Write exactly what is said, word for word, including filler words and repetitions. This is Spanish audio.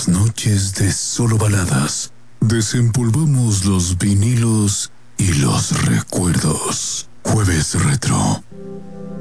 las noches de solo baladas, desempolvamos los vinilos y los recuerdos. Jueves Retro.